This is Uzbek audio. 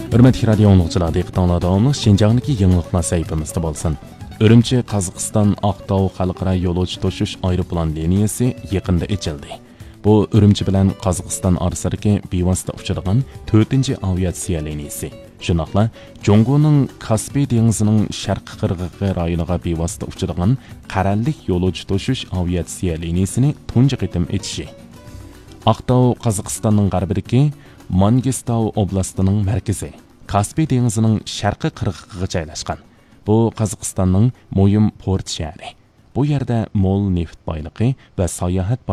Hürmetli radyo anlıqçılar, diqqətinizə davamlı Şinjan'dakı yeniliklar səhifəmizdə bolsun. Ürümçi Qazaqstan Aqtau xalqaro yo'lovchi to'shish aeroplan liniyasi yaqinda ochildi. Bu Ürümçi bilan Qozog'iston orasidagi bevosita uchadigan 4-aviatsiya liniyasi. Shuningdek, Jongoning Kaspiy dengizining sharqiy qirg'oqi rayoniga bevosita uchadigan qarallik yo'lovchi to'shish aviatsiya liniyasini tunji qitim etishi. Aqtau Qozog'istonning g'arbidagi Mangistau oblastining markazi, Kaspiy dengizining sharqiy qirg'oqiga joylashgan. Bu Qozog'istonning muhim port shahri. Bu yerda mo'l neft boyligi va sayohat